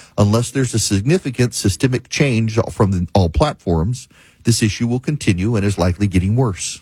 Unless there's a significant systemic change from all platforms, this issue will continue and is likely getting worse.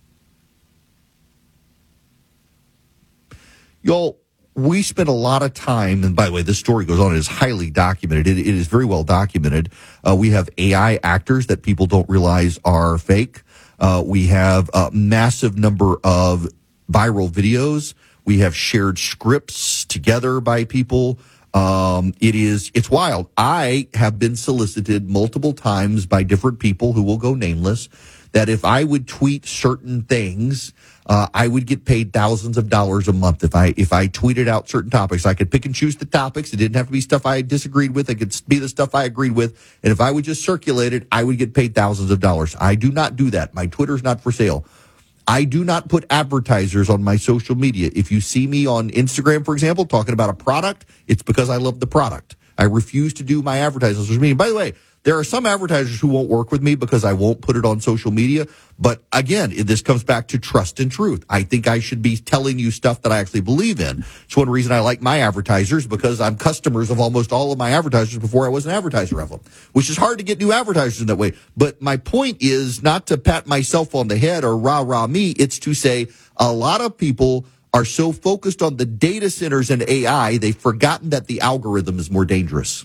Y'all, we spent a lot of time, and by the way, this story goes on, it is highly documented. It is very well documented. We have AI actors that people don't realize are fake. We have a massive number of viral videos. We have shared scripts together by people. It's wild. I have been solicited multiple times by different people who will go nameless that if I would tweet certain things, I would get paid thousands of dollars a month if I tweeted out certain topics. I could pick and choose the topics. It didn't have to be stuff I disagreed with. It could be the stuff I agreed with. And if I would just circulate it, I would get paid thousands of dollars. I do not do that. My Twitter's not for sale. I do not put advertisers on my social media. If you see me on Instagram, for example, talking about a product, it's because I love the product. I refuse to do my advertising on social media. By the way, there are some advertisers who won't work with me because I won't put it on social media. But again, this comes back to trust and truth. I think I should be telling you stuff that I actually believe in. It's one reason I like my advertisers, because I'm customers of almost all of my advertisers before I was an advertiser of them, which is hard to get new advertisers in that way. But my point is not to pat myself on the head or rah me. It's to say a lot of people are so focused on the data centers and AI, they've forgotten that the algorithm is more dangerous.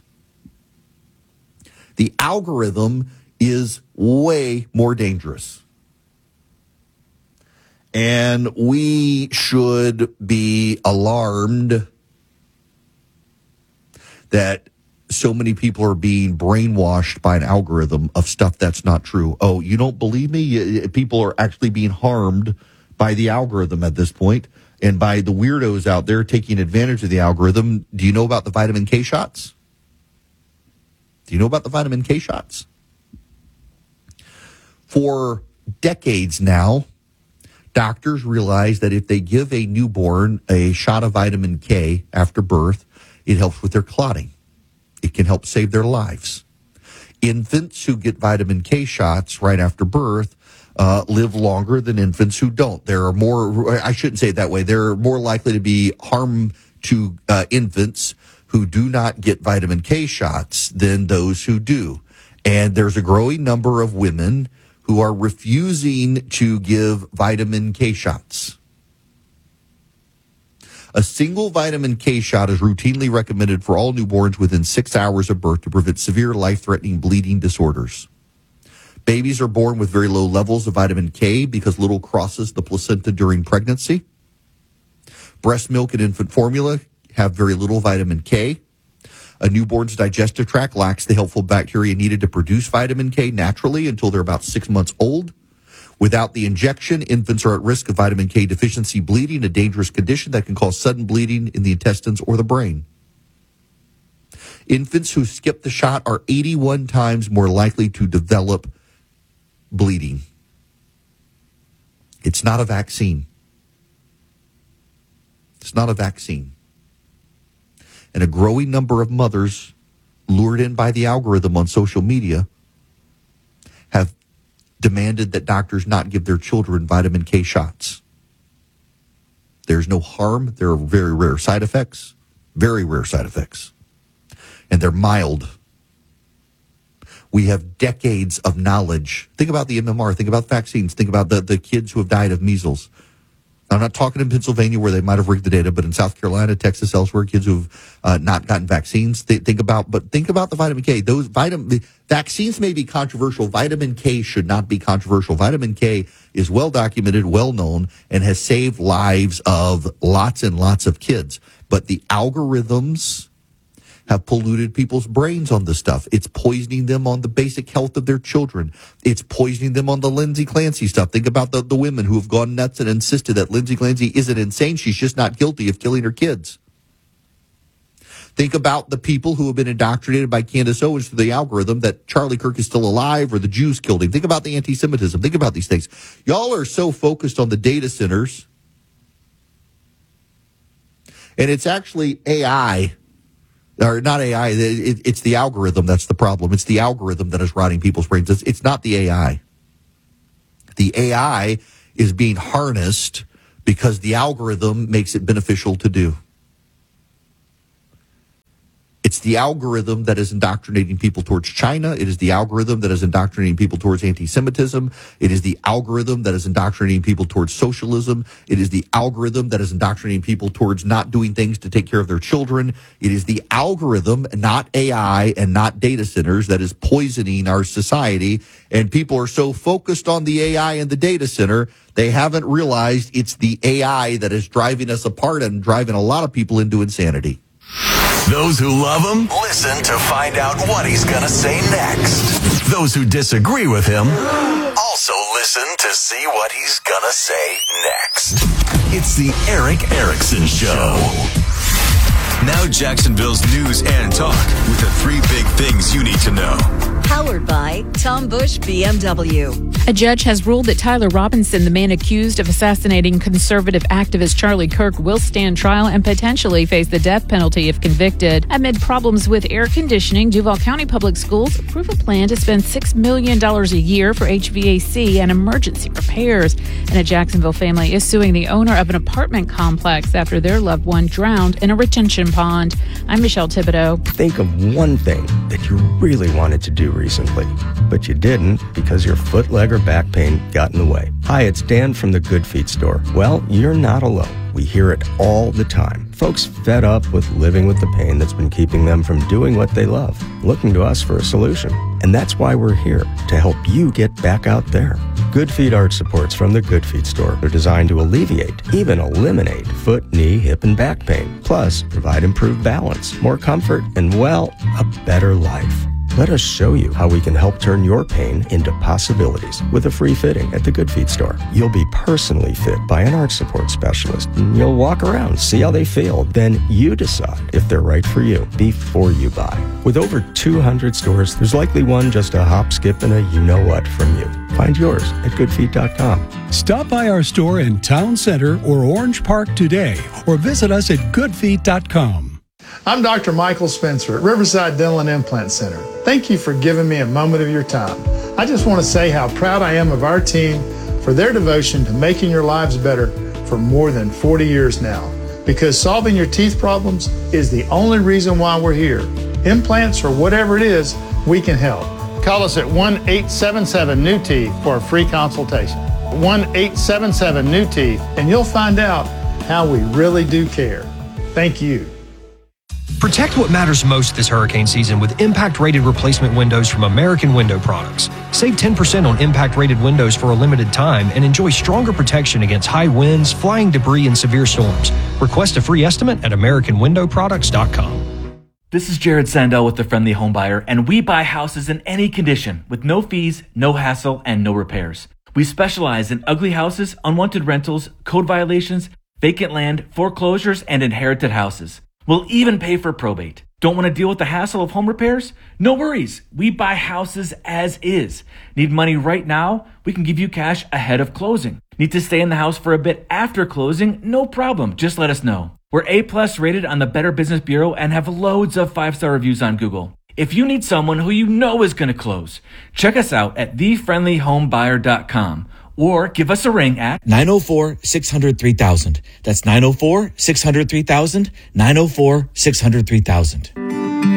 The algorithm is way more dangerous. And we should be alarmed that so many people are being brainwashed by an algorithm of stuff that's not true. Oh, you don't believe me? People are actually being harmed by the algorithm at this point and by the weirdos out there taking advantage of the algorithm. Do you know about the vitamin K shots? Do you know about the vitamin K shots? For decades now, doctors realize that if they give a newborn a shot of vitamin K after birth, it helps with their clotting. It can help save their lives. Infants who get vitamin K shots right after birth live longer than infants who don't. There are more, I shouldn't say it that way, they're more likely to be harm to infants who do not get vitamin K shots than those who do. And there's a growing number of women who are refusing to give vitamin K shots. A single vitamin K shot is routinely recommended for all newborns within 6 hours of birth to prevent severe life-threatening bleeding disorders. Babies are born with very low levels of vitamin K because little crosses the placenta during pregnancy. Breast milk and infant formula have very little vitamin K. A newborn's digestive tract lacks the helpful bacteria needed to produce vitamin K naturally until they're about 6 months old. Without the injection, infants are at risk of vitamin K deficiency bleeding, a dangerous condition that can cause sudden bleeding in the intestines or the brain. Infants who skip the shot are 81 times more likely to develop bleeding. It's not a vaccine. It's not a vaccine. And a growing number of mothers lured in by the algorithm on social media have demanded that doctors not give their children vitamin K shots. There's no harm. There are very rare side effects, and they're mild. We have decades of knowledge. Think about the MMR. Think about vaccines. Think about the kids who have died of measles. I'm not talking in Pennsylvania where they might have rigged the data, but in South Carolina, Texas, elsewhere, kids who've not gotten vaccines. Think about the vitamin K. The vaccines may be controversial. Vitamin K should not be controversial. Vitamin K is well documented, well known, and has saved lives of lots and lots of kids. But the algorithms have polluted people's brains on this stuff. It's poisoning them on the basic health of their children. It's poisoning them on the Lindsay Clancy stuff. Think about the women who have gone nuts and insisted that Lindsay Clancy isn't insane. She's just not guilty of killing her kids. Think about the people who have been indoctrinated by Candace Owens through the algorithm that Charlie Kirk is still alive or the Jews killed him. Think about the anti-Semitism. Think about these things. Y'all are so focused on the data centers. And it's actually AI. Or not AI, it's the algorithm that's the problem. It's the algorithm that is rotting people's brains. It's not the AI. The AI is being harnessed because the algorithm makes it beneficial to do. It's the algorithm that is indoctrinating people towards China. It is the algorithm that is indoctrinating people towards anti-Semitism. It is the algorithm that is indoctrinating people towards socialism. It is the algorithm that is indoctrinating people towards not doing things to take care of their children. It is the algorithm, not AI and not data centers, that is poisoning our society. And people are so focused on the AI and the data center, they haven't realized it's the AI that is driving us apart and driving a lot of people into insanity. Those who love him, listen to find out what he's going to say next. Those who disagree with him, also listen to see what he's going to say next. It's the Erick Erickson Show. Now Jacksonville's news and talk with the 3 big things you need to know. Powered by Tom Bush BMW. A judge has ruled that Tyler Robinson, the man accused of assassinating conservative activist Charlie Kirk, will stand trial and potentially face the death penalty if convicted. Amid problems with air conditioning, Duval County Public Schools approve a plan to spend $6 million a year for HVAC and emergency repairs. And a Jacksonville family is suing the owner of an apartment complex after their loved one drowned in a retention pond. I'm Michelle Thibodeau. Think of one thing that you really wanted to do recently, but you didn't because your foot, leg, or back pain got in the way. Hi, it's Dan from the Good Feet store. Well, you're not alone. We hear it all the time. Folks fed up with living with the pain that's been keeping them from doing what they love, looking to us for a solution. And that's why we're here, to help you get back out there. Good Feet arch supports from the Good Feet store are designed to alleviate, even eliminate, foot, knee, hip, and back pain. Plus, provide improved balance, more comfort, and, well, a better life. Let us show you how we can help turn your pain into possibilities with a free fitting at the Good Feet store. You'll be personally fit by an arch support specialist. And you'll walk around, see how they feel. Then you decide if they're right for you before you buy. With over 200 stores, there's likely one just a hop, skip, and a you-know-what from you. Find yours at goodfeet.com. Stop by our store in Town Center or Orange Park today, or visit us at goodfeet.com. I'm Dr. Michael Spencer at Riverside Dental and Implant Center. Thank you for giving me a moment of your time. I just want to say how proud I am of our team for their devotion to making your lives better for more than 40 years now. Because solving your teeth problems is the only reason why we're here. Implants or whatever it is, we can help. Call us at 1-877-NEW-TEETH for a free consultation. 1-877-NEW-TEETH, and you'll find out how we really do care. Thank you. Protect what matters most this hurricane season with impact-rated replacement windows from American Window Products. Save 10% on impact-rated windows for a limited time and enjoy stronger protection against high winds, flying debris, and severe storms. Request a free estimate at AmericanWindowProducts.com. This is Jared Sandell with The Friendly Home Buyer, and we buy houses in any condition with no fees, no hassle, and no repairs. We specialize in ugly houses, unwanted rentals, code violations, vacant land, foreclosures, and inherited houses. We'll even pay for probate. Don't want to deal with the hassle of home repairs? No worries. We buy houses as is. Need money right now? We can give you cash ahead of closing. Need to stay in the house for a bit after closing? No problem. Just let us know. We're A+ rated on the Better Business Bureau and have loads of 5-star reviews on Google. If you need someone who you know is going to close, check us out at thefriendlyhomebuyer.com. Or give us a ring at 904-600-3000. That's 904-600-3000, 904-600-3000.